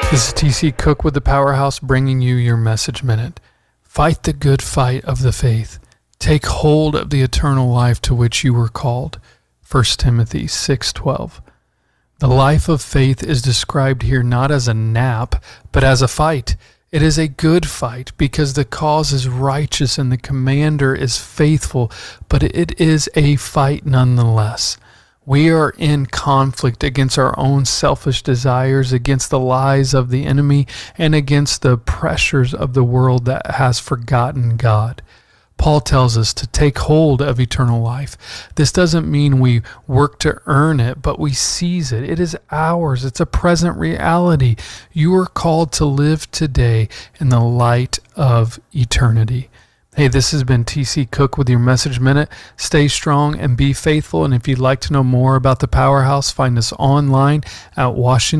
This is TC Cook with the Powerhouse bringing you your Message Minute. Fight the good fight of the faith. Take hold of the eternal life to which you were called. 1 Timothy 6:12. The life of faith is described here not as a nap, but as a fight. It is a good fight because the cause is righteous and the commander is faithful, but it is a fight nonetheless. We are in conflict against our own selfish desires, against the lies of the enemy, and against the pressures of the world that has forgotten God. Paul tells us to take hold of eternal life. This doesn't mean we work to earn it, but we seize it. It is ours. It's a present reality. You are called to live today in the light of eternity. Hey, this has been TC Cook with your Message Minute. Stay strong and be faithful. And if you'd like to know more about the Powerhouse, find us online at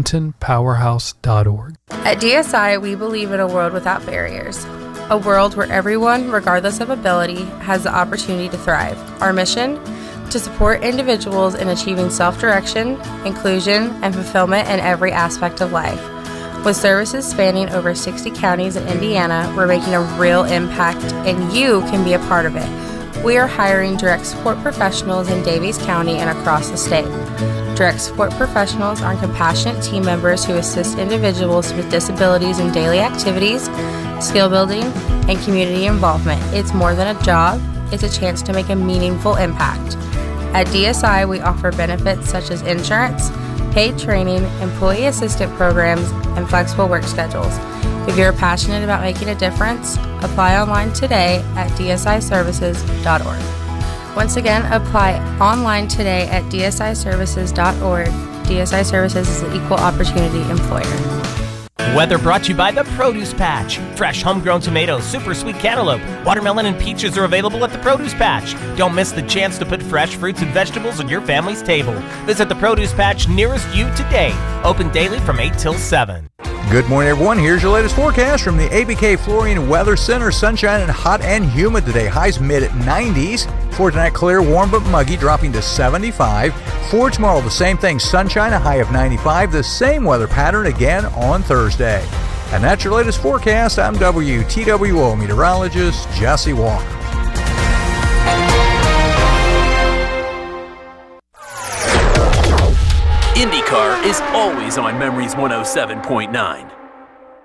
washingtonpowerhouse.org. At DSI, we believe in a world without barriers. A world where everyone, regardless of ability, has the opportunity to thrive. Our mission? To support individuals in achieving self-direction, inclusion, and fulfillment in every aspect of life. With services spanning over 60 counties in Indiana, we're making a real impact, and you can be a part of it. We are hiring direct support professionals in Daviess County and across the state. Direct support professionals are compassionate team members who assist individuals with disabilities in daily activities, skill building, and community involvement. It's more than a job, it's a chance to make a meaningful impact. At DSI, we offer benefits such as insurance, paid training, employee assistant programs, and flexible work schedules. If you're passionate about making a difference, apply online today at dsiservices.org. Once again, apply online today at dsiservices.org. DSI Services is an equal opportunity employer. Weather brought to you by The Produce Patch. Fresh homegrown tomatoes, super sweet cantaloupe, watermelon, and peaches are available at The Produce Patch. Don't miss the chance to put fresh fruits and vegetables on your family's table. Visit The Produce Patch nearest you today. Open daily from 8 till 7. Good morning, everyone. Here's your latest forecast from the ABK Flooring Weather Center. Sunshine and hot and humid today. Highs mid-90s. For tonight, clear, warm but muggy, dropping to 75. For tomorrow, the same thing. Sunshine, a high of 95. The same weather pattern again on Thursday. And that's your latest forecast. I'm WTWO meteorologist Jesse Walker. IndyCar is always on Memories 107.9.